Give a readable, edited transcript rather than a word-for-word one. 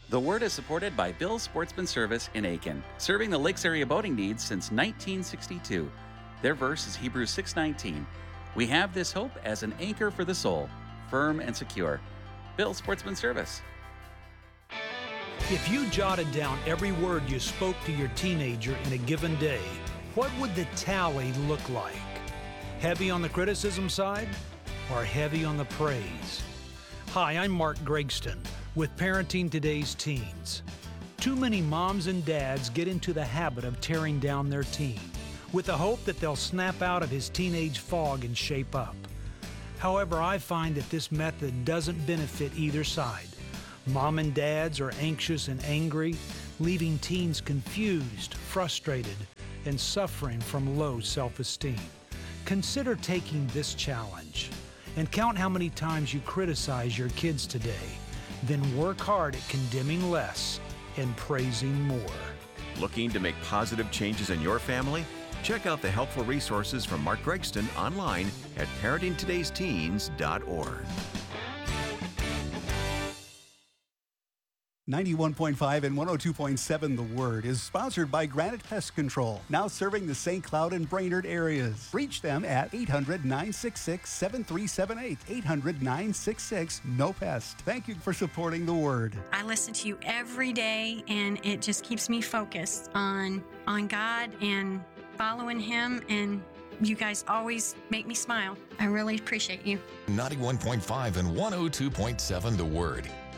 The Word is supported by Bill's Sportsman Service in Aiken, serving the Lakes area boating needs since 1962. Their verse is Hebrews 6:19. We have this hope as an anchor for the soul, firm and secure. Bill's Sportsman Service. If you jotted down every word you spoke to your teenager in a given day, what would the tally look like? Heavy on the criticism side or heavy on the praise? Hi, I'm Mark Gregston with Parenting Today's Teens. Too many moms and dads get into the habit of tearing down their teen with the hope that they'll snap out of his teenage fog and shape up. However, I find that this method doesn't benefit either side. Mom and dads are anxious and angry, leaving teens confused, frustrated, and suffering from low self-esteem. Consider taking this challenge and count how many times you criticize your kids today. Then work hard at condemning less and praising more. Looking to make positive changes in your family? Check out the helpful resources from Mark Gregston online at parentingtodaysteens.org. 91.5 and 102.7 The Word is sponsored by Granite Pest Control, now serving the St. Cloud and Brainerd areas. Reach them at 800-966-7378, 800-966-NO-PEST. Thank you for supporting The Word. I listen to you every day, and it just keeps me focused on God and following Him, and you guys always make me smile. I really appreciate you. 91.5 and 102.7 The Word.